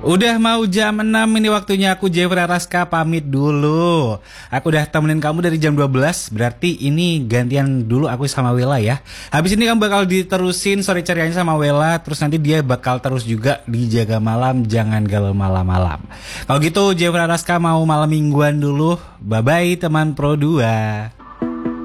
Udah mau jam 6 ini waktunya aku Jeffrey Raska pamit dulu. Aku udah temenin kamu dari jam 12, berarti ini gantian dulu aku sama Wela ya. Habis ini kamu bakal diterusin sore cerianya sama Wela, terus nanti dia bakal terus juga di Jaga Malam Jangan Galau Malam-Malam. Kalau gitu Jeffrey Raska mau malam mingguan dulu. Bye-bye teman Pro 2.